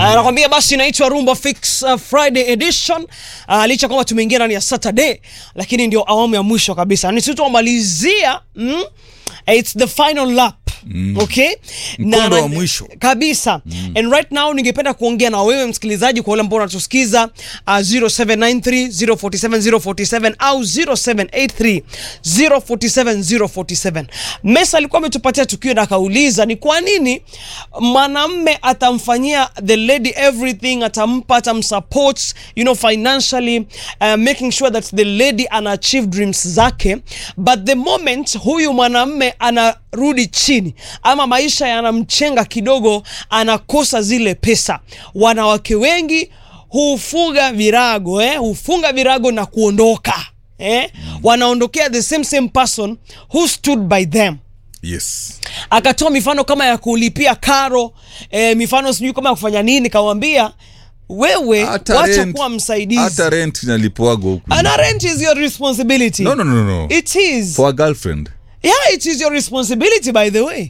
Nakwambia basi inaitwa Rumba Fix Friday edition. Licha kwamba tumeingia ndani ya Saturday, lakini ndio awamu ya mwisho kabisa. Ni sisi tumalizia it's the final lap. Okay? Mkondo wa mwisho kabisa. And right now ningependa kuongea na wewe msikilizaji, kwa wale ambao unatusikiza 0793 047 047 au 0783 047 047. Mesa alikuwa ametupatia tukio na akauliza ni kwa nini mwanamume atamfanyia the lady everything, atamsupport, you know, financially, making sure that the lady ana achieve dreams zake, but the moment huyu mwanamume anarudi chini ama maisha yanamchenga kidogo, anakosa zile pesa, wanawake wengi hufunga virago na kuondoka, wanaondokea the same person who stood by them. Yes. Akatoa mifano kama ya kulipia karo, mifano sijui kama ya kufanya nini, kawaambia wewe wacha kuwa msaidizi. Hata rent inalipwago huku. And rent is your responsibility. No. It is. For a girlfriend. Yeah, it is your responsibility, by the way.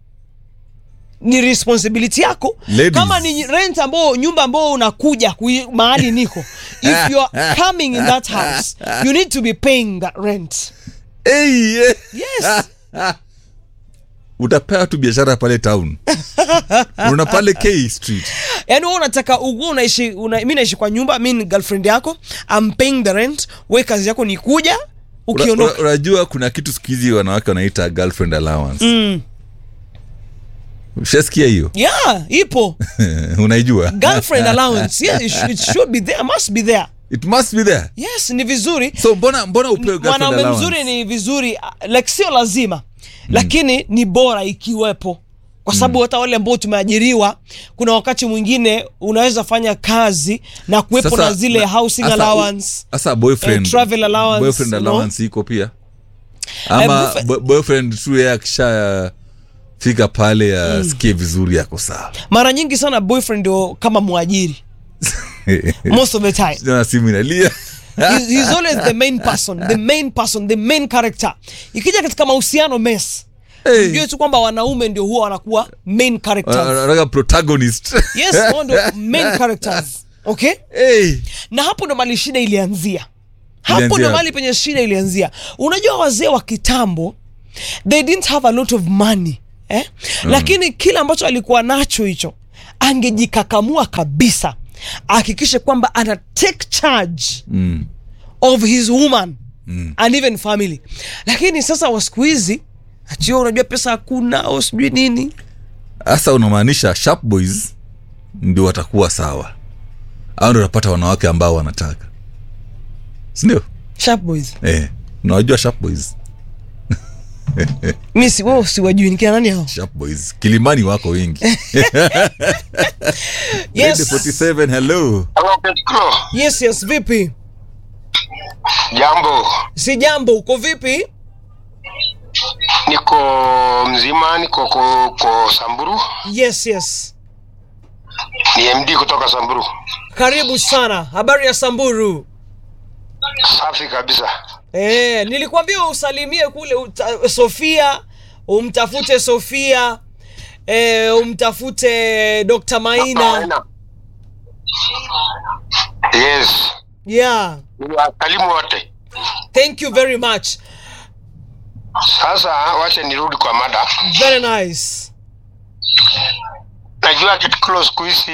Ni responsibility yako. Ladies. Kama ni rent ambao, nyumba ambao unakuja mahali niko, if you are coming in that house, you need to be paying that rent. Hey. Yes. Utapea tu biashara pale town. Una pale K Street. Yaani wewe unataka mimi naishi kwa nyumba, mimi ni girlfriend yako, I'm paying the rent, wewe kazi yako ni kuja ukiondoka. Unajua kuna kitu sikizi wanawake wanaita girlfriend allowance. Ushasikia hiyo? Yeah, ipo. Unaijua? Girlfriend allowance. Yeah, it should be there, must be there. It must be there. Yes, ni vizuri. So mbona upewe girlfriend allowance? Mwanaume mzuri ni vizuri, like sio lazima. Lakini ni bora ikiwepo. Kwa sababu hata wale ambao tumeajiriwa, kuna wakati mwingine unaweza fanya kazi na kuwepo na zile housing allowance. Sasa boyfriend, travel allowance. Boyfriend allowance iko pia. Ama boyfriend tu yeye akisha fika pale asikie vizuri yako sawa. Mara nyingi sana boyfriend ndio kama muajiri. Most of the time. Sina simu inalia. He's always the main character. Ikija katika mahusiano mess, unajua tu kwamba wanaume ndio huwa wanakuwa main characters. Like protagonist. Yes, wao ndio main characters. Okay? Na hapo ndo mali shida ilianzia. Hapo ndo mali penye shida ilianzia. Unajua wazee wa kitambo, they didn't have a lot of money. Lakini kila ambacho alikuwa nacho hicho, angejikakamua kabisa. Hakikishe kwamba ana take charge of his woman and even family. Lakini sasa wasikuizi atio, unajua pesa hakuna au sijui nini. Sasa unamaanisha sharp boys ndio watakuwa sawa, au ndio utapata wanawake ambao wanataka, si ndio? Sharp boys. Unajua sharp boys? Mimi siwajui ni kina nani hao? Sharp boys Kilimani wako wengi. Yes. 47, hello. Hello. Yes, vipi? Jambo. Si jambo, uko vipi? Niko mzima, niko kwa Samburu. Yes. Ni MD kutoka Samburu. Karibu sana. Habari ya Samburu? Safi kabisa. Nilikwambia usalimie kule Sofia, umtafute Sofia, umtafute Dr. Maina. Yes. Yeah. Wasalimu wote. Thank you very much. Sasa wacha nirudi kwa mada. Very nice. Najua kitu close kuisi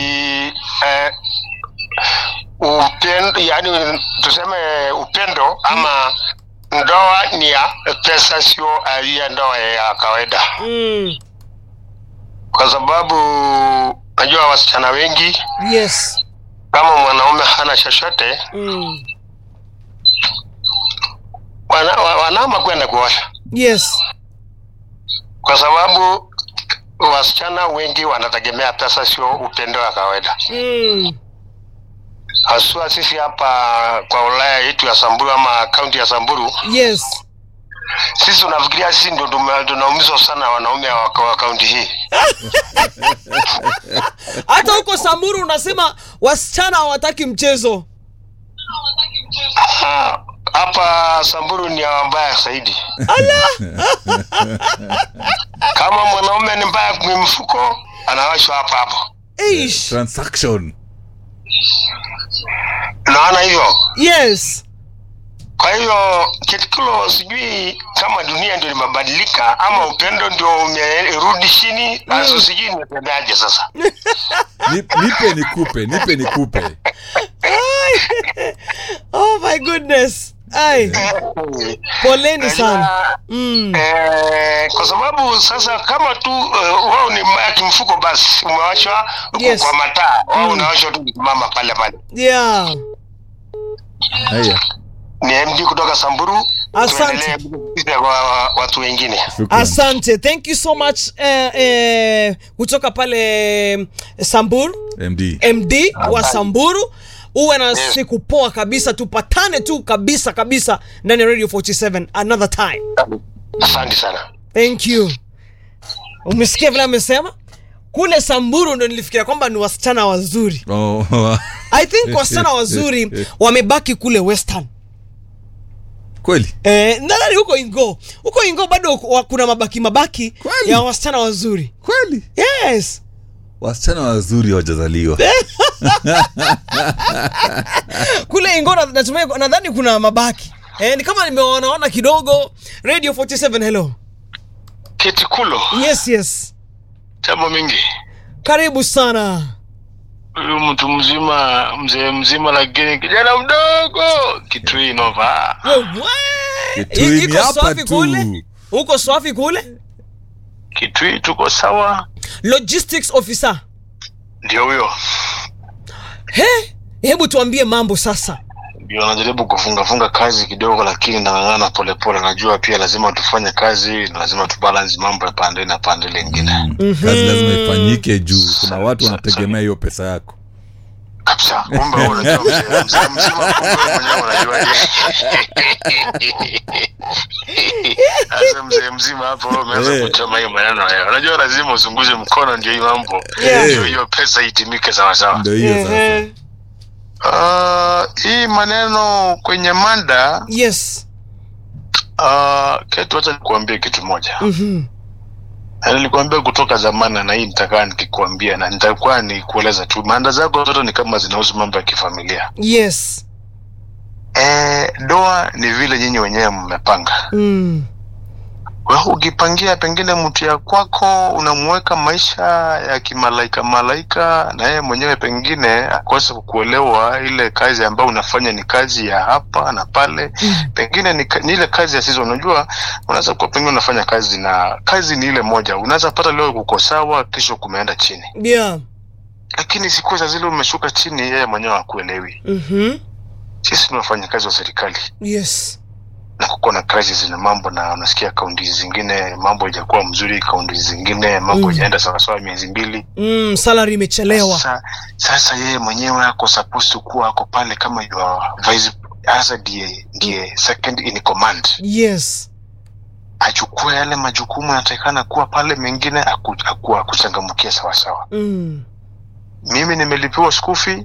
upendo, yani tuseme upendo ama ndoa ni ya pesa, sio ya ndoa ya kawaida. Kwa sababu najua wasichana wengi, yes, kama mwanaume hana chochote, wanaama kwenda kuosha. Yes. Kwa sababu wasichana wengi wanategemea pesa, sio upendo wa kawaida. Haswa sisi hapa kwa Ulaya yetu ya Samburu ama kaunti ya Samburu. Yes. Sisi tunafikiria sisi ndio tunaumizwa sana wanaume wa kaunti hii. Hata huko Samburu unasema wasichana hawataki mchezo. Hapa Samburu ni mbaya zaidi. Kama mwanaume ni mbaya kwa mfuko, anawashwa hapa. Eish. transaction. Naona hivyo. Yes. Kwa hiyo Ketkilo, sijui kama dunia ndio imebadilika ama upendo ndio umerudi chini. Sasa sijui nipendaje sasa. Nipe nikupe. Oh my goodness. Ai. Poleni sana. Kwa sababu sasa kama tu wao ni maki mfuko basi umewachwa kwa mataa. Wao unawachwa tu mama pale. Yeah. Haya. Ni MD kutoka Samburu. Asante kwa watu wengine. Asante. Thank you so much kutoka pale Samburu. MD wa Samburu. Uwe na siku poa kabisa, tupatane tu kabisa ndani ya Radio 47 another time. Asante sana. Thank you. Umesikia vile amesema? Kule Samburu ndo nilifikiria kwamba ni wasichana wazuri. I think wasichana wazuri wamebaki kule Western. Kweli? Nadhani huko Ingo bado kuna mabaki kweli? Ya wasichana wazuri. Kweli? Yes. Wasichana wazuri hawajazaliwa. Kule Ingo natumai nadhani kuna mabaki. Ni kama nimeona kidogo. Radio 47, hello. Ketikulo. Yes. Jambo mingi. Karibu sana. Huyu mtu mzima, mzee mzima lakini kijana mdogo. Kitui Nova. Kitui ni hapa tu. Uko swafi kule? Kitui tuko sawa. Logistics officer. Ndio huyo. Hebu tuambie mambo sasa. Ndio najaribu kufunga kazi kidogo lakini nang'ang'ana polepole. Najua pia lazima tufanye kazi, lazima tubalance mambo ya pande na pande lingine. Kazi lazima ifanyike juu kuna watu wanategemea hiyo pesa yako. Kabisa. Kumbe wewe unajua mzima unajua. Asa mzima hapo umeanza kuchoma hiyo maneno hayo. Unajua lazima usunguze mkono ndio hiyo mambo. Ndio hiyo pesa itimike sawa. Ndio hiyo sasa. Hii maneno kwenye manda. Yes. Kitu acha nikuambie kitu moja. Nilikwambia kutoka zamani na hii nitakaa nikikwambia na nitakuwa nikueleza tu. Manda zako zote ni kama zinahusu mambo ya kifamilia. Yes. Doa ni vile nyinyi wenyewe mmepanga. Wewe ukipangia pengine mtu ya kwako unamweka maisha ya kimalaika na yeye mwenyewe pengine akosa kukuelewa ile kazi ambayo unafanya ni kazi ya hapa na pale. Pengine ni ile kazi ya sisi. Unajua unaweza kuwa pengine unafanya kazi na kazi ni ile moja. Unaweza pata leo kuko sawa kesho kumeenda chini. Yeah. Lakini siku zile umeshuka chini yeye mwenyewe hakuelewi. Sisi tunafanya kazi wa serikali. Yes. Na kuko na crisis na mambo na unasikia kaunti zingine mambo haijakuwa mzuri, kaunti zingine mambo hajaenda sawa miezi 2. Salary imechelewa. Sasa yeye mwenyewe ako supposed to kuwa ako pale kama your vice as ndiye second in command. Yes. Achukue yale majukumu yanatakana kuwa pale, mengine akuwa kuchangamkia sawa. Mimi nimelipiwa school fee.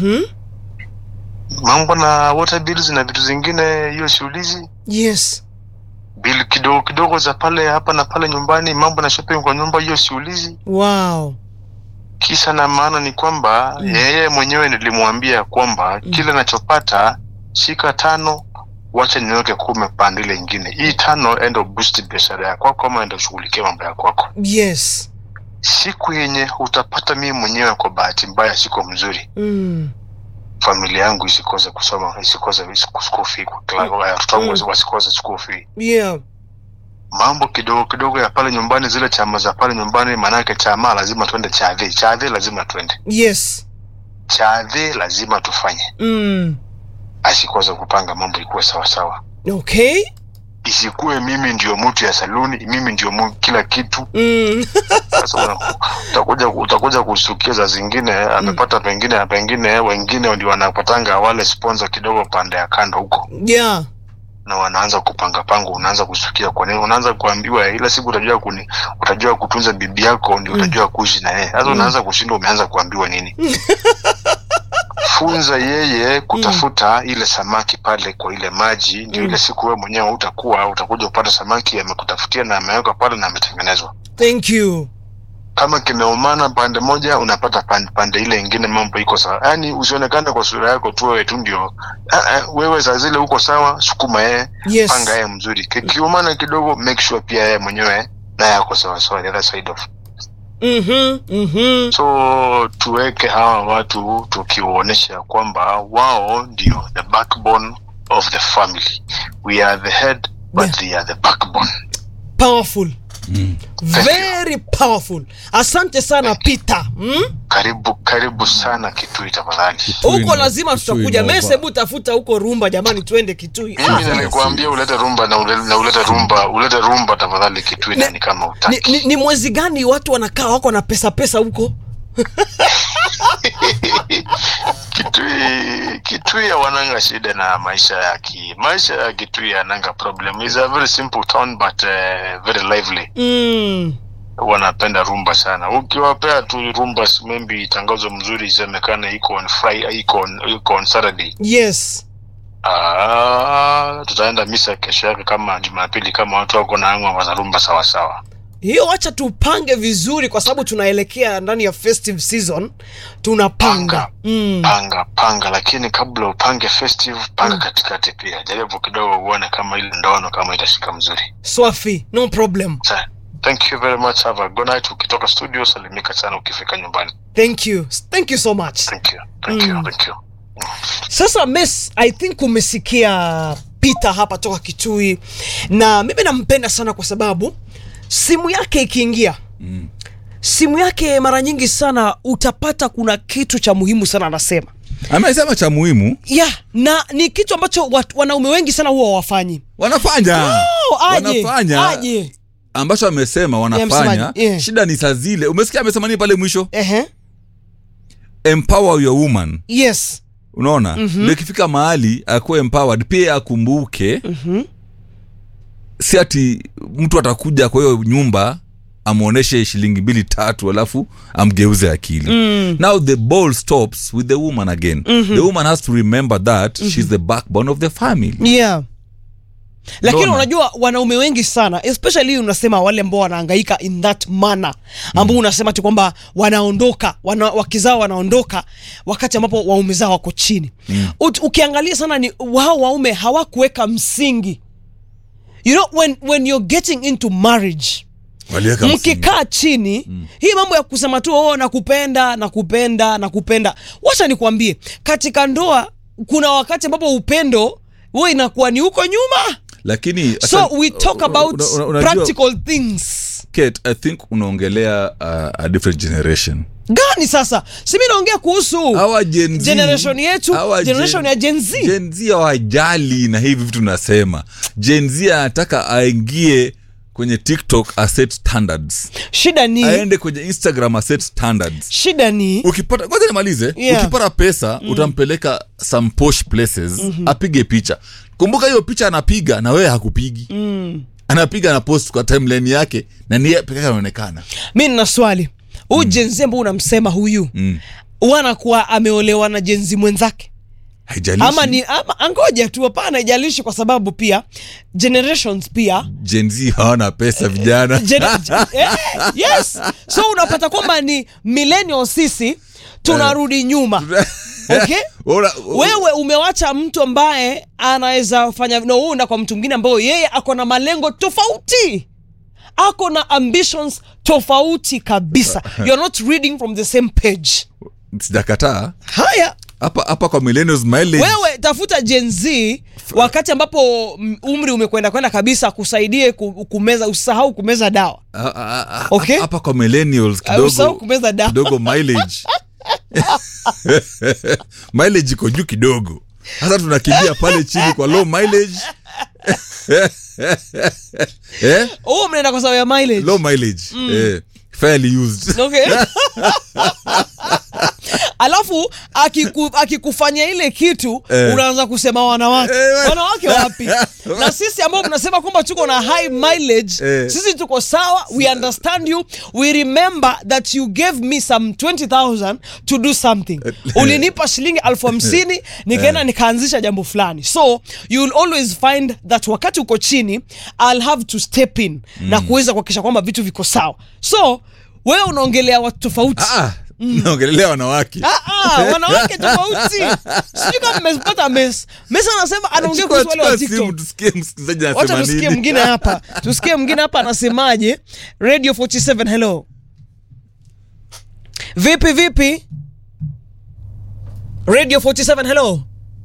Mambo na water bills na vitu zingine hiyo siulizi. Yes. Bill kidogo za pale hapa na pale nyumbani, mambo na shopping kwa nyumba hiyo siulizi. Wow. Kisa na maana ni kwamba yeye mwenyewe nilimwambia kwamba kile ninachopata shika 5, wacha niweke 10 pande ile nyingine. Hii 5 endo boost biashara yako kama endo shughulikia mambo yako. Yes. Siku yenye utapata mimi mwenyewe kwa bahati mbaya siko mzuri. Familia yangu isikose kusoma, isikose school fee kwa klabu ya watoto wasikose school fee. Yeah. Mambo kidogo ya pale nyumbani, zile chama za pale nyumbani, maana yake chama lazima tuende chadhi lazima tuende. Yes. Chadhi lazima tufanye. Asikose kupanga mambo ikuwe sawa. Okay. Isikuwe mimi ndio mtu ya saluni, mimi ndio kila kitu. Sasa utakuja kustukia za zingine amepata pengine wengine ndio wanapatanga wale sponsor kidogo pande ya kando huko. Yeah. Na wanaanza kupanga unaanza kustukia kwa nini unaanza kuambiwa ila siku utajua kutunza bibi yako ndio utajua kuishi na yeye. Sasa unaanza kushinda umeanza kuambiwa nini? Funza yeye kutafuta ile samaki pale kwa ile maji, ndio ile siku wewe mwenyewe utakuja upata samaki amekutafutia na ameweka pale na ametengenezwa. Thank you. kama kimeumana pande moja unapata pande ile nyingine mambo iko sawa. Yani usionekane kwa sura yako tu wewe tu ndio wewe saa zile uko sawa, sukuma yeye, Yes. panga yeye mzuri. Kiumana kidogo, make sure pia yeye mwenyewe na yako sawa sawa the other side of. So tuweke hawa watu tukiwaonesha kwamba wao ndio the backbone of the family. We are the head, but they are the backbone. Powerful. Very powerful. Asante sana Peter. Karibu sana Kitui tafadhali. Huko lazima tutakuja. Mese hebu tafuta huko Rumba jamani, twende Kitui. Mimi nilikwambia ulete rumba na ulete rumba tafadhali Kitui ni kama utaki. Ni mwezi gani watu wanakaa wako na pesa huko? Kitui wananga shida na maisha ya Kitui yananga problem. Is a very simple town but very lively. Wanapenda rumba sana. Ukiwapea tu rumba, maybe tangazo mzuri isemekane iko on Friday, iko on Saturday. Yes. Tutaenda misa kesho yake kama Jumapili, kama watu wako na angwa wa rumba sawa sawa. Hiyo acha tupange vizuri kwa sababu tunaelekea ndani ya festive season. Tunapanga. Panga, lakini kabla upange festive, panga katikati pia. Jaribu kidogo uone kama ile ndoano kama itashika mzuri. Swafi, no problem. Thank you very much. Have a good night. Ukitoka studio salimika sana ukifika nyumbani. Thank you so much. Thank you. Sasa Miss, I think umesikia Peter hapa toka Kitui, na mimi nampenda sana kwa sababu simu yake ikiingia, simu yake mara nyingi sana utapata kuna kitu cha muhimu sana anasema. Amesema cha muhimu? Yeah, na ni kitu ambacho wanaume wengi sana huwa wafanyi. Wanafanya. Aje. Ambacho amesema wanafanya. Yeah. Shida ni saa zile. Umesikia amesema nini pale mwisho? Empower your woman. Yes. Unaona? Ndio ikifika mahali akuwe empowered, pia akumbuke. Si ati mtu atakuja kwa hiyo nyumba amuoneshe shilingi 2-3 alafu amgeuze akili. Now the ball stops with the woman again. The woman has to remember that she's the backbone of the family. Yeah. Lakini unajua wanaume wengi sana, especially unasema wale ambao wanahangaika in that manner, ambao unasema tu kwamba wanaondoka, wakizao wanaondoka wakati ambapo waume zao wako chini. Ukiangalia sana ni wao waume hawakuweka msingi. You know, when you're getting into marriage, mkikaa chini, hii mambo ya kusema tu nakupenda. Wacha nikwambie, katika ndoa kuna wakati ambapo upendo wewe inakuwa ni huko nyuma. Lakini so we talk about practical things. Kate, I think unaongelea a different generation. Gani sasa? Si mimi naongea kuhusu generation yetu, generation ya Gen Z. Gen Z hawajali na hivi vitu tunasema. Gen Z anataka aingie kwenye TikTok set standards. Shida ni aende kwenye Instagram set standards. Shida ni ukipata, kwanza nimalize, ukipata pesa utampeleka some posh places, apige picha. Kumbuka hiyo picha anapiga na wewe hakupigi. Anapiga na post kwa timeline yake na ni pekee anaonekana. Mimi nina swali. Huyu Gen Z ambao unamsema huyu, wanakuwa ameolewa na Gen Z mwenzake? Haijalishi. Ama angoja tu, hapana, haijalishi kwa sababu pia generations pia Gen Z hawana pesa vijana. Yes. So unapata kwamba ni millennials sisi tunarudi nyuma. Okay? Wewe umewacha mtu ambaye anaweza fanya unaona kwa mtu mwingine ambaye yeye ako na malengo tofauti. Ako na ambitions tofauti kabisa. You're not reading from the same page. Sijakataa. Haya. Hapa kwa millennials mileage. Wewe tafuta Gen Z wakati ambapo umri umekwenda kabisa, kusaidie kumeza, usahau kumeza dawa. Okay? Hapa kwa millennials kidogo. Usahau kumeza dawa. Kidogo mileage. Mileage iko juu kidogo. Sasa tunakimbia pale chini kwa low mileage. Mnaenda kwa sababu ya mileage. Low mileage. Fairly used. Okay. Alafu akikufanya ile kitu unaanza kusema wanawake. Wanawake wapi? Na sisi ambao tunasema kwamba tuko na high mileage, sisi tuko sawa, we understand you. We remember that you gave me some 20,000 to do something. Ulinipa shilingi 50,000 nikaenda nikaanzisha jambo fulani. So you'll always find that wakati uko chini, I'll have to step in na kuweza kuhakikisha kwamba vitu viko sawa. So wewe unaongelea watu tofauti. Naongelea wanawake. Wanawake tofauti. Sijui kama mmepata mess anasema anaongea kuhusu wale wa TikTok. Tusikie msikilizaji anasema nini. Wacha tusikie mwingine hapa anasemaje. Radio 47 hello. Vipi? Radio 47 hello.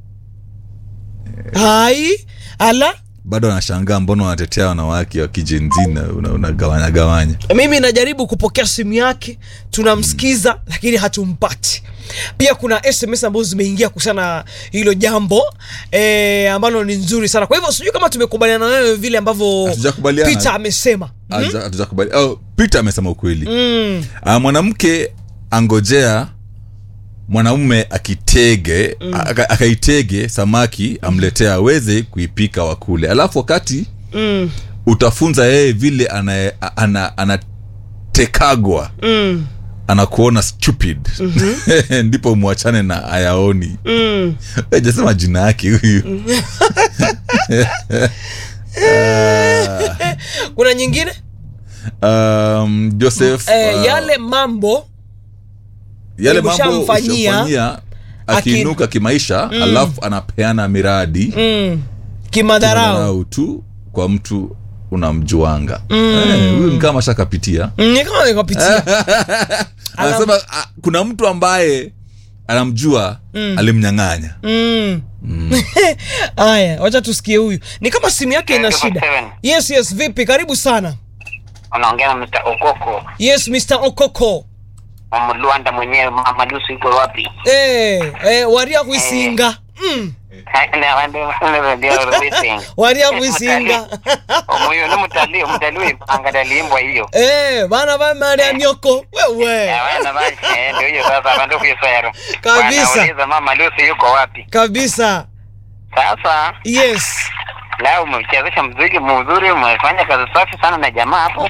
Hai, ala. Bado anashangaa mbona wanatetea wanawake wa kijenzina unagawanya. Mimi najaribu kupokea simu yake, tunamsikiza lakini hatumpati. Pia kuna SMS ambazo zimeingia kuhusiana hilo jambo ambalo ni nzuri sana. Kwa hivyo sijui kama tumekubaliana na wewe vile ambavyo Peter amesema. Hatujakubaliana. Peter amesema ukweli. Mwanamke angojea mwanaume akaitege samaki amletea aweze kuipika wakule. Alafu wakati utafunza yeye vile anatekagwa. Anakuona stupid. Ndipo muachane na ayaoni. Hajasema jina yake huyu. Kuna nyingine? Joseph yale mambo ushamfanyia akiinuka kimaisha. Alafu anapeana miradi kimadharau tu kwa mtu unamjuanga. Huyu ni kama shakapitia. Anasema kuna mtu ambaye anamjua alimnyang'anya. Haya, wacha tusikie huyu. Ni kama simu yake ina shida. Yes, vipi? Karibu sana. Unaongea na Mr. Okoko. Yes, Mr. Okoko. Luanda mwenyewe Mama Lucy yuko wapi? Waria kuisinga. Waria kuisinga. Moyo ni mtalii angaliimbwa hiyo. Bana Maria Nyoko. Wewe. Bana ndio hiyo sasa bando kuisero. Kabisa. Wanauliza Mama Lucy yuko wapi? Kabisa. Sasa. Yes. Leo umechezesha muziki mzuri, umefanya kazi safi sana na jamaa hapo.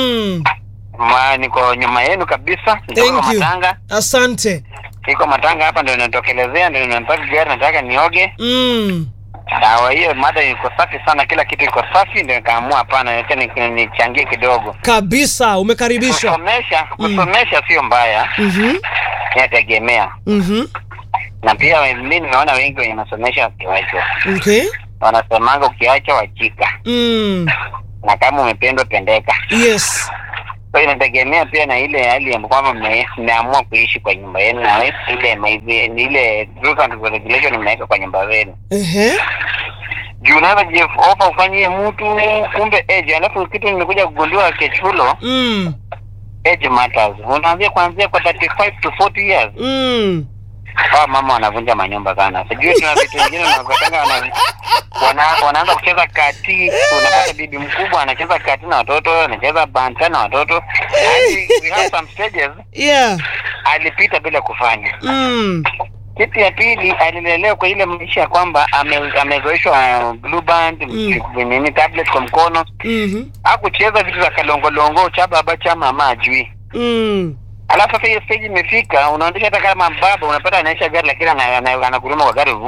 Niko nyuma yenu kabisa. Ndio matanga. Asante. Niko matanga hapa ndio natokelezea, ndio ninataka gari, nataka nioge. Dawa hiyo mada iko safi sana, kila kitu iko safi, ndio nikaamua hapana acha nichangie kidogo. Kabisa, umekaribishwa. Kusomesha sio mbaya. Inategemea. Na pia mimi nimeona wengi wanasomesha wakiacha. Okay. Wanasemanga ukiacha wachika. Na kama umependwa pendeka. Yes. Kwa hiyo inategemea pia na ile hali ambapo mmeamua kuishi kwa nyumba yenu, na ile rules and regulations mmeweka kwa nyumba yenu. Juu unaweza offer ufanyie mtu kumbe age, alafu kitu nimekuja kugundua kechulo. Age matters. Unaanzia kuanzia kwa 35 to 40 years. Mama wanavunja manyumba sana. Sijui tuna vitu vingine wanaanza kucheza kati, unapata bibi mkubwa anacheza kati na watoto, anacheza banta na watoto. We have some stages. Yeah. Alipita bila kufanya. Kitu ya pili alilelewa kwa ile maisha kwamba amezoeshwa blue band, nini tablet kwa mkono. Hakucheza vitu za kalongolongo cha baba cha mama ajui. Alafu sasa hiyo stage imefika, unaondesha hata kama baba unapata anaisha gari lakini anaguruma kwa gari.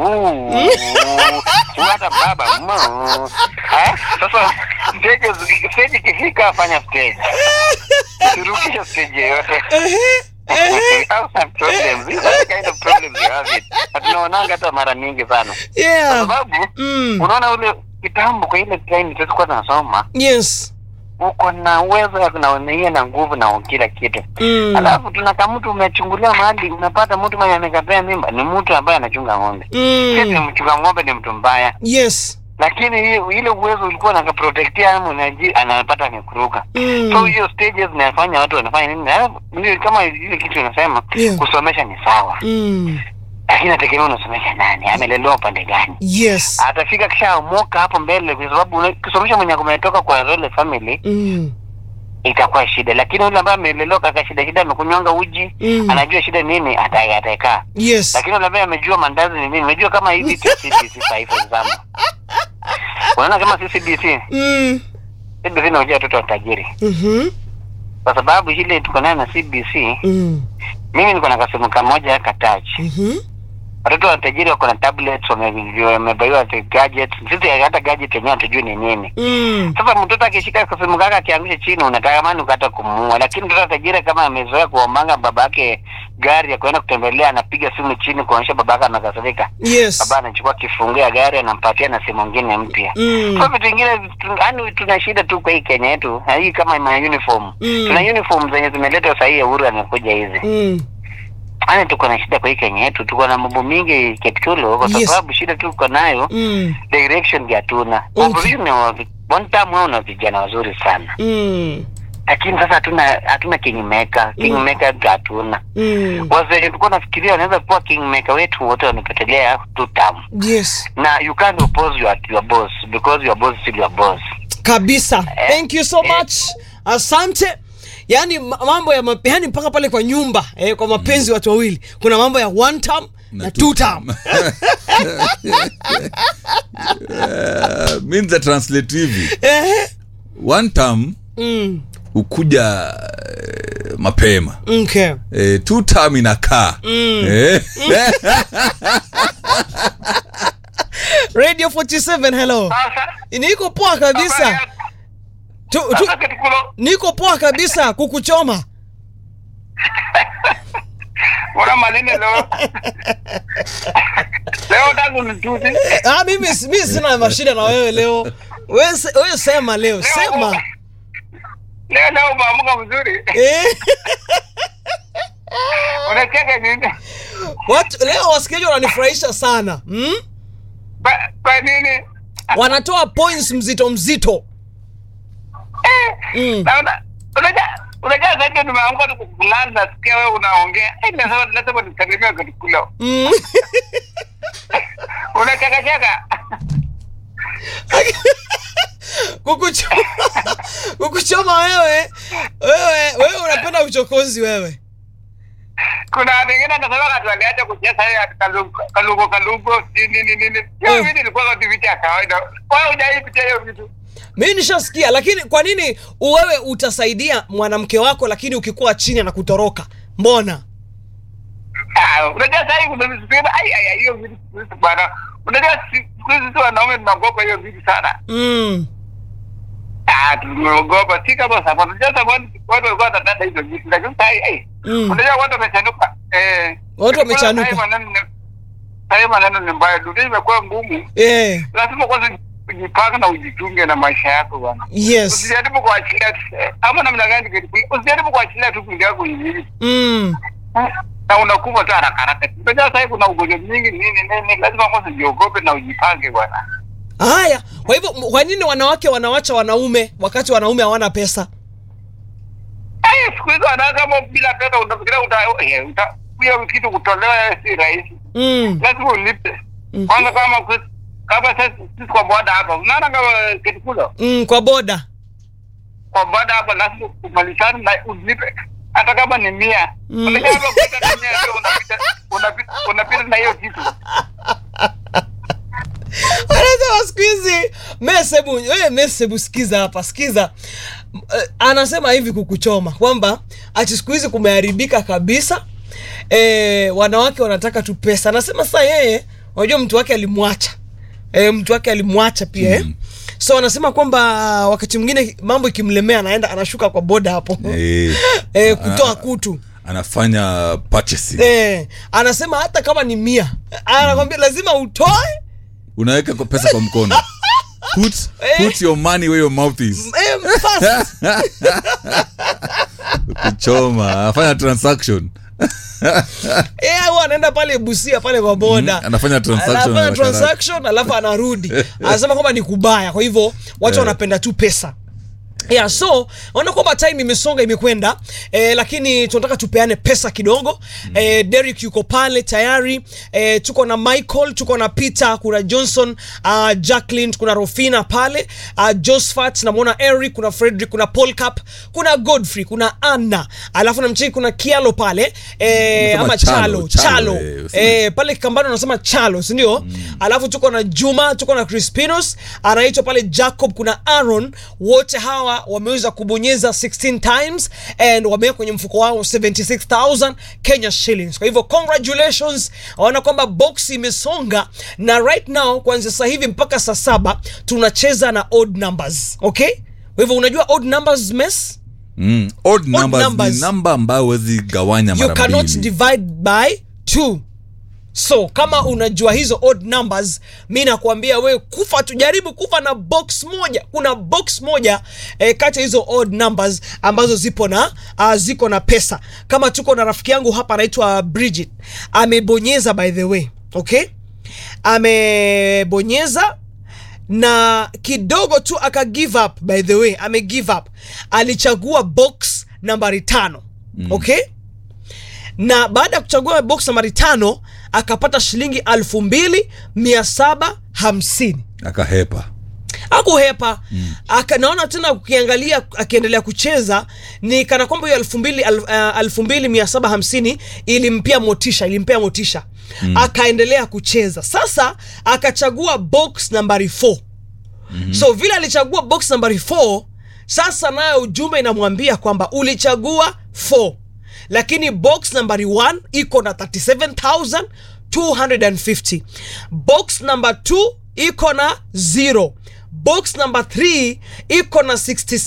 Hata baba. Sasa stage kifika afanya stage. Turukisha stage yote. Problems. These kind of problems you have it. Hatunaonanga hata mara nyingi sana. Yeah. Sababu unaona ule kitambo kwa ile time tulikuwa tunasoma. Yes. Uko na uwezo ya kunaonia na nguvu na kila kitu. Alafu tunaka mtu umechungulia mahali unapata mtu mwenye amekapea mimba ni mtu ambaye anachunga ng'ombe. Sisi mchunga ng'ombe ni mtu mbaya. Yes. Lakini ile uwezo ulikuwa na protectia anapata amekuruka. So hiyo stages zinafanya watu wanafanya nini? Kama ile kitu unasema kusomesha ni sawa. Lakini nategemea unasomesha nani, amelelewa upande gani. Yes. Atafika kisha umoka hapo mbele kwa sababu kusomesha mwenye kumetoka kwa role family itakuwa shida. Lakini yule ambaye amelelewa kaka shida amekunyonga uji, anajua shida nini, atakaa. Yes. Lakini yule ambaye amejua mandazi ni nini, amejua kama hivi CBC for example. Unaona kama CBC? CBC ni watoto wa tajiri. Kwa sababu ile tuko nayo na CBC. Mimi niko na kasemo kamoja katachi. watoto wa tajiri wako na tablets, wamebaiwa gadgets. Sisi hata gadget yenyewe hatujui ni nini. Sasa mtoto akishika simu kaka akiangusha chini unatamani ukata kumuua, lakini mtoto wa tajiri kama amezoea kuomanga babake gari ya kwenda kutembelea, anapiga simu chini kuonyesha babake anakasirika. Yes. Baba anachukua kifunguo ya gari anampatia na simu nyingine mpya. Kwa vitu vingine yani tuna shida tu kwa hii Kenya yetu. Hii kama ina uniform. Tuna uniform zenye zimeletwa sasa hii Uhuru amekuja hizi. Ana tuko na shida kwa hii Kenya yetu, tuko na mambo mingi Ketikulo kwa sababu shida tuko nayo direction ya tuna. Opposition one time wao na vijana wazuri sana. Lakini sasa hatuna kingmaker hatuna. Wazee tulikuwa nafikiria wanaweza kuwa kingmaker wetu wote wamepotelea 2 term. Yes. Na you can't oppose your boss because your boss is your boss. Kabisa. Thank you so much. Asante. Yani mambo ya yani mpaka pale kwa nyumba kwa mapenzi watu wawili kuna mambo ya 1 term na 2 term. Means the translative. 1 term ukuja mapema. Okay. 2 term inakaa. Radio 47 hello. Niko poa kabisa. Niko poa kabisa kukuchoma. Mbona maneno leo? Leo tangu nituti. Mimi sina mashida na wewe leo. Wewe sema leo, sema. Leo maamuka mzuri. Unacheka nini? Leo wasikilizaji wananifurahisha sana. Kwa nini? Wanatoa points mzito. Unajua sasa nimeamka tu kulala nasikia wewe unaongea. Lazima nitategemea Ketikula. Unacheka. Kukuchoma wewe unapenda uchokozi wewe. Kuna wengine wanasema watu waliacha kucheza kalugo nini. Hiyo vitu ilikuwa kwa TV ya kawaida. Wewe hujaipitia hiyo vitu. Mimi nishasikia, lakini kwa nini wewe utasaidia mwanamke wako lakini ukikuwa chini na kutoroka? Mbona? Unajua sasa kuna msema hiyo vitu bwana. Unajua sisi wanaume tunaogopa hiyo vitu sana. Tunaogopa si kama sababu unajua sababu watu walikuwa wanataka hizo vitu lakini sasa unajua watu wamechanuka. Watu wamechanuka. Sasa maneno ni mbaya, dunia imekuwa ngumu. Lazima kwanza ujipanga na ujitunge na maisha yako bwana. Yes. Usijaribu kuachilia ama namna gani usijaribu kuachilia tu kuingia kwa hivi. Na unakufa tu haraka. Unajua sasa kuna ugonjwa mingi nini lazima kwanza jiogope na ujipange bwana. Haya, kwa hivyo kwa nini wanawake wanawacha wanaume wakati wanaume hawana pesa? Siku hizo wanawake kama bila pesa unafikiria hiyo kitu kutolewa si rahisi. Lazima ulipe. Kwanza kama sisi kwa boda hapa unaona kama Ketikula kwa boda hapa lazima kumalizana na ulipe hata kama ni 100 unajua unapita na hiyo kitu. Anasema siku hizi Mesebu sikiza anasema hivi kukuchoma kwamba ati siku hizi kumeharibika kabisa, wanawake wanataka tu pesa. Anasema sasa yeye unajua mtu wake alimwacha pia. So anasema kwamba wakati mwingine mambo ikimlemea anaenda anashuka kwa boda hapo kutoa kutu, anafanya purchasing. Anasema hata kama ni 100 anakwambia lazima utoe, unaweka pesa kwa mkono. Put your money where your mouth is. Kuchoma, afanya transaction. Anaenda pale Busia pale kwa boda. Anafanya transaction alafu anarudi. Anasema kwamba ni kubaya. Kwa hivyo watu wanapenda tu pesa. So naona kwamba time imesonga imekwenda, lakini tunataka tupeane pesa kidogo. Derek yuko pale tayari. Tuko na Michael, tuko na Peter, kuna Johnson, Jacqueline, kuna Rofina pale, Josephat, namuona Eric, kuna Frederick, kuna Paul Cap, kuna Godfrey, kuna Anna, alafu na mcheki kuna Kialo pale, ama Chalo. Pale Kambano anasema Chalo, si ndio? Alafu tuko na Juma, tuko na Crispinos, anaitwa pale Jacob, kuna Aaron, wote hawa hawa wameweza kubonyeza 16 times and wameweka kwenye mfuko wao 76,000 Kenya shillings. Kwa hivyo congratulations, waona kwamba box imesonga, na right now kuanzia sasa hivi mpaka saa 7 tunacheza na odd numbers. Okay, kwa hivyo unajua odd numbers mess? Odd numbers ni namba ambayo huwezi gawanya mara mbili. You cannot divide by 2. So kama unajua hizo odd numbers, mimi nakwambia wewe tujaribu kufa na box moja. Kuna box moja kati ya hizo odd numbers ambazo ziko na pesa. Kama tuko na rafiki yangu hapa anaitwa Bridget, amebonyeza by the way, okay? Amebonyeza na kidogo tu aka give up, by the way, give up. Alichagua box nambari 5. Okay? Na baada ya kuchagua box nambari 5 akapata shilingi 2,750. Akahepa. Hakuhepa. Naona tena ukiangalia akiendelea kucheza ni kana kwamba hiyo 2,750 ilimpea motisha. Akaendelea kucheza. Sasa akachagua box nambari 4. So vile alichagua box nambari 4, sasa nayo ujumbe inamwambia kwamba ulichagua 4. Lakini box nambari 1 iko na 37,250. Box number 2 iko na 0. Box number 3 iko na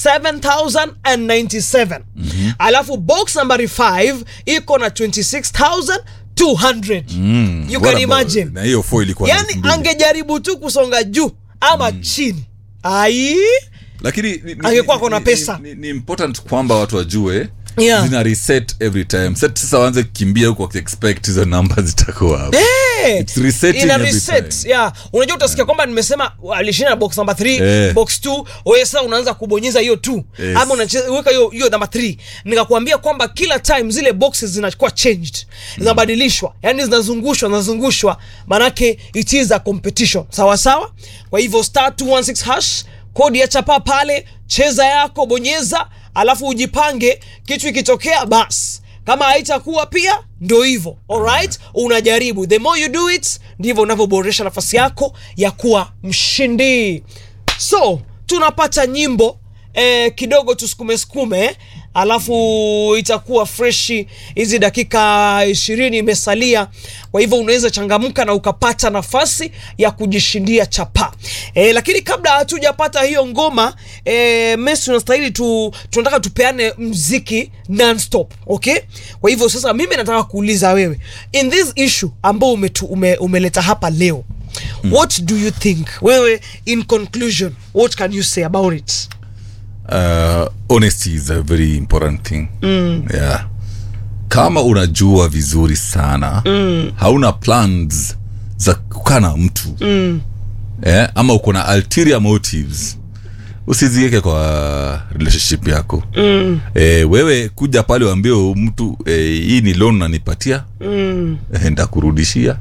67,097. Alafu box number 5 iko na 26,200. You can imagine. Na hiyo 4 ilikuwa yani angejaribu tu kusonga juu ama chini. Lakini angekuwa kuna pesa. Ni important kwamba watu wajue zina reset every time. Sasa waanze kukimbia huko expect hizo numbers zitakuwa hapo. It's resetting every time. Yeah. Unajua utasikia kwamba nimesema alishinda box number 3, box 2, wewe sasa unaanza kubonyeza hiyo 2. Ama unaweka hiyo number 3. Nikakwambia kwamba kila time zile boxes zinakuwa changed. Zinabadilishwa. Yaani zinazungushwa. Manake it is a competition. Sawa sawa? Kwa hivyo *216# kodi ya chapa pale, cheza yako, bonyeza, alafu ujipange, kitu ikitokea basi. Kama haitakuwa pia ndio hivyo. Alright? Unajaribu. The more you do it, ndivyo unavyoboresha nafasi yako ya kuwa mshindi. So, tunapata nyimbo kidogo tusukume, alafu itakuwa freshi. Hizi dakika 20 imesalia. Kwa hivyo unaweza changamka na ukapata nafasi ya kujishindia chapa. Lakini kabla hatujapata hiyo ngoma, Messi tunastahili tunataka tupeane mziki non-stop, okay? Kwa hivyo sasa mimi nataka kuuliza wewe, in this issue ambao umeleta hapa leo, what do you think? Wewe, in conclusion, what can you say about it? Honesty is a very important thing. Yeah. Kama unajua vizuri sana, hauna plans za kukaa na mtu, ama uko na ulterior motives, usiziweke kwa relationship yako. Wewe kuja pale uambie mtu hii ni loan unanipatia, ndakurudishia.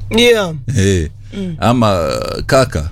Ama kaka,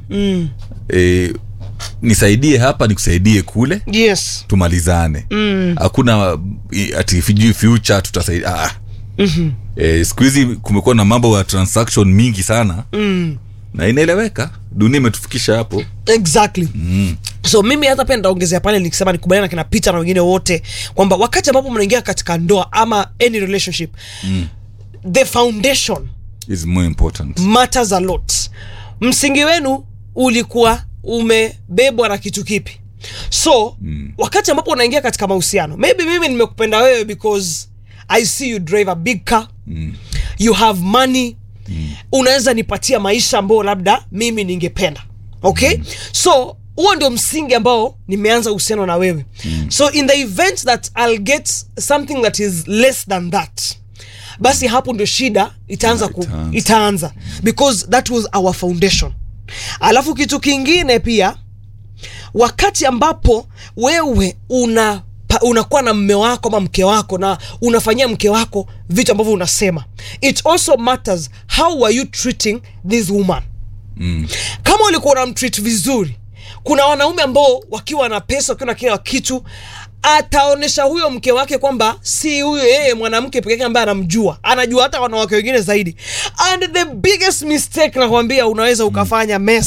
nisaidie hapa nikusaidie kule. Yes. Tumalizane. Hakuna ati future tutasaidia. Siku hizi kumekuwa na mambo ya transaction mingi sana. Na inaeleweka. Dunia imetufikisha hapo. Exactly. So mimi hata pia nitaongezea pale nikisema nikubaliana kina Peter na wengine wote kwamba wakati ambapo mnaingia katika ndoa ama any relationship, the foundation is more important. Matters a lot. Msingi wenu ulikuwa umebebwa na kitu kipi? So wakati ambapo unaingia katika mahusiano, maybe mimi nimekupenda wewe because I see you drive a big car, you have money, unaweza nipatia maisha ambayo labda mimi ningependa, okay? So huo ndio msingi ambao nimeanza uhusiano na wewe. So in the event that I'll get something that is less than that, basi hapo ndio shida itaanza because that was our foundation. Alafu kitu kingine pia, wakati ambapo wewe unakuwa na mme wako ama mke wako na unafanyia mke wako vitu ambavyo unasema, it also matters how are you treating this woman. Kama ulikuwa unamtreat vizuri, kuna wanaume ambao wakiwa na pesa, wakiwa na kila kitu, ataonesha huyo mke wake kwamba si huyo yeye mwanamke pekee ambaye anamjua, anajua hata wanawake wengine zaidi. And the biggest mistake nakwambia unaweza ukafanya mess,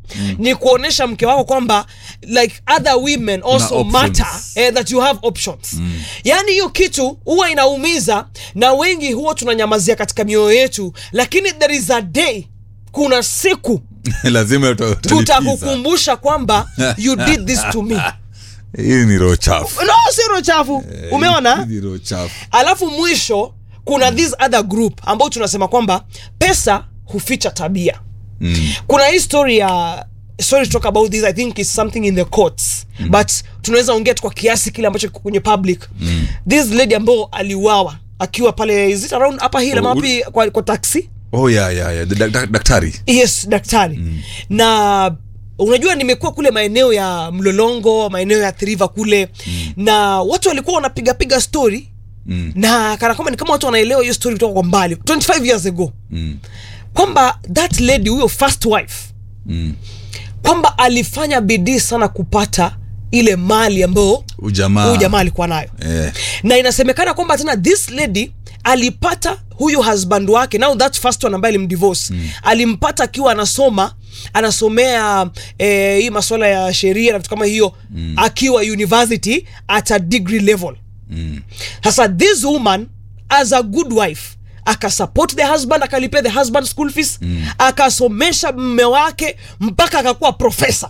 ni kuonesha mke wako kwamba like other women also matter, that you have options. Yani hiyo kitu huwa inaumiza na wengi huwa tunanyamazia katika mioyo yetu, lakini there is a day, kuna siku lazima tutakukumbusha kwamba you did this to me. Hii ni roho chafu. No, si roho chafu. Umeona? Hii ni roho chafu. Alafu mwisho kuna this other group ambao tunasema kwamba pesa huficha tabia. Kuna hii story ya sorry to talk about this, I think it's something in the courts, but tunaweza ongea tu kwa kiasi kile ambacho kiko kwenye public. This lady ambao aliuawa akiwa pale, is it around Upper Hill ama wapi, kwa taxi? Oh yeah. Daktari. Yes, daktari. Na unajua nimekuwa kule maeneo ya Mlolongo, maeneo ya Triva kule, na watu walikuwa wanapiga story, na kana kama ni kama watu wanaelewa hiyo story kutoka kwa mbali 25 years ago. Kwamba that lady, huyo first wife, kwamba alifanya bidii sana kupata ile mali ambayo ujamaa alikuwa nayo. Na inasemekana kwamba tena this lady alipata huyo husband wake, now that first one ambaye alimdivorce, alimpata akiwa anasomea hii masuala ya sheria na vitu kama hiyo, akiwa university at a degree level. Sasa this woman as a good wife akasupport the husband, akalipia the husband school fees, akasomesha mume wake mpaka akakuwa professor.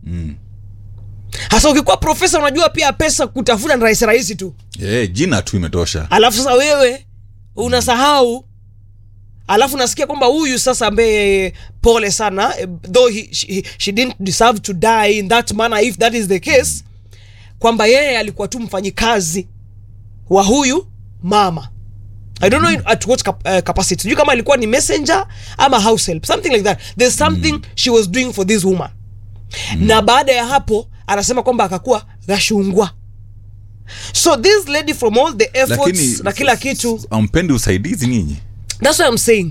Hasa ukikuwa professor unajua pia pesa kutafuta ni rahisi tu. Jina tu imetosha. Alafu sasa wewe unasahau, alafu nasikia kwamba huyu sasa ambaye pole sana, though she didn't deserve to die in that manner, if that is the case, kwamba yeye alikuwa tu mfanyikazi wa huyu mama. I don't know at what capacity. Sijui kama alikuwa ni messenger ama house help, something like that. There's something she was doing for this woman. Na baada ya hapo anasema kwamba akakuwa gashungwa. So this lady, from all the efforts na kila kitu, ampendi usaidizi nyinyi. That's what I'm saying.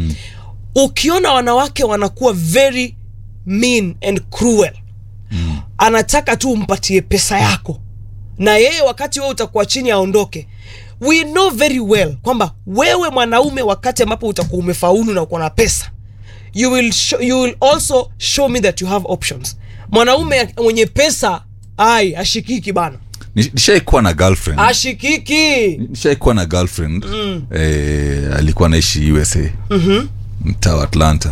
Ukiona wanawake wanakuwa very mean and cruel, anataka tu umpatie pesa yako, na yeye wakati wewe utakuwa chini aondoke. We know very well kwamba wewe mwanaume, wakati ambapo utakuwa umefaulu na uko na pesa, you will also show me that you have options. Mwanaume mwenye pesa ashikiki bana. Nishaikuwa na girlfriend. Ashikiki. Nishaikuwa na girlfriend. Alikuwa anaishi USA. Mtaa wa Atlanta.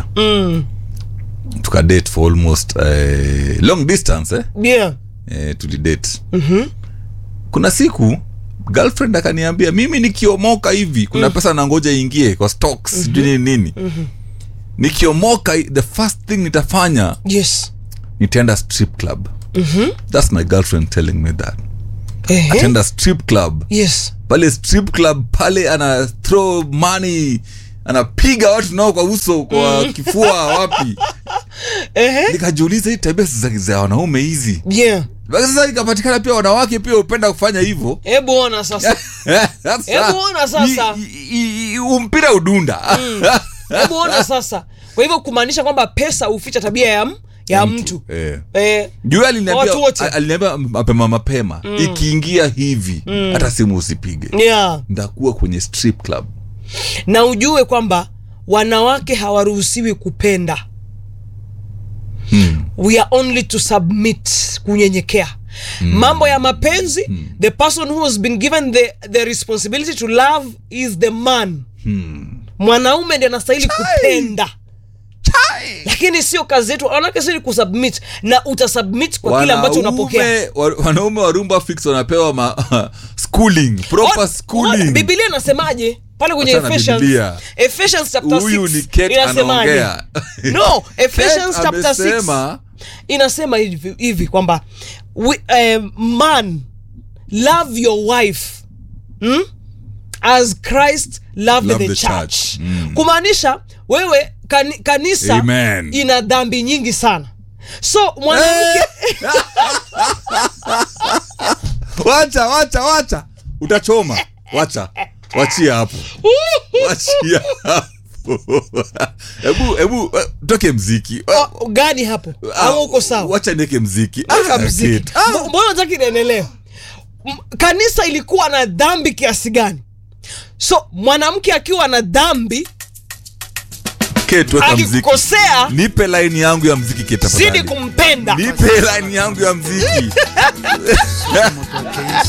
Tuka date for almost long distance. Yeah. Tulidate. Kuna siku girlfriend akaniambia mimi nikiomoka hivi kuna pesa na ngoja ingie kwa stocks nini. Nikiomoka the first thing nitafanya, yes, nitaenda strip club. That's my girlfriend telling me that. Atenda strip club. Yes. Pale strip club pale ana throw money, anapiga watu nao kwa uso, kwa kifua, wapi. Nikajiuliza hii tabia za wanaume hizi. Yeah. Basi sasa ikapatikana pia wanawake pia upenda kufanya hivyo. Hebu ona sasa. Hebu ona sasa. Mpira udunda. Hebu ona sasa. Kwa hivyo kumaanisha kwamba pesa huficha tabia ya mtu. Juu aliniambia mapema. Ikiingia hivi hata simu usipige. Yeah. Ndakuwa kwenye strip club. Na ujue kwamba wanawake hawaruhusiwi kupenda. We are only to submit, kunyenyekea. Mambo ya mapenzi, the person who has been given the responsibility to love is the man. Mwanaume ndiye anastahili kupenda. Lakini sio kazi yetu. Wanawake sio kusubmit, na utasubmit kwa kile ambacho unapokea. Wanaume wa Rumba Fix wanapewa schooling, proper schooling. Biblia inasemaje? Pale kwenye Ephesians chapter 6 inasemaje? No, Ephesians chapter 6 inasema hivi kwamba man, love your wife as Christ loved the church. Kumaanisha wewe kanisa, amen, ina dhambi nyingi sana. So mwanamke wacha utachoma. Wachia hapo. Hebu toke mziki. Gani hapo? Au uko sawa? Wacha niweke mziki. Mbona unataka niendelee? Kanisa ilikuwa na dhambi kiasi gani? So mwanamke akiwa na dhambi, Kate, weka mziki. Akikosea Nipe line yangu ya mziki Kate, zidi tafadhali. kumpenda. Nipe line yangu ya mziki.